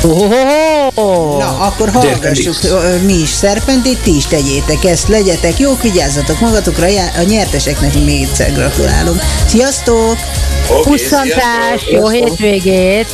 Na, akkor hallgassuk mi is Serpentit, ti is tegyétek ezt, legyetek jók, vigyázzatok magatokra, a nyerteseknek még egyszer gratulálunk. Sziasztok! Pusszantás, jó hétvégét!